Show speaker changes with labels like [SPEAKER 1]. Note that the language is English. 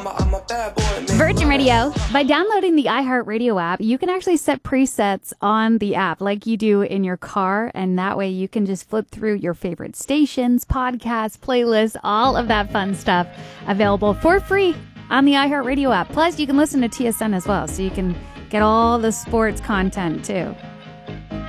[SPEAKER 1] I'm a bad boy.
[SPEAKER 2] Virgin Radio. By downloading the iHeartRadio app, you can actually set presets on the app like you do in your car. And that way you can just flip through your favorite stations, podcasts, playlists, all of that fun stuff available for free on the iHeartRadio app. Plus, you can listen to TSN as well, so you can get all the sports content too.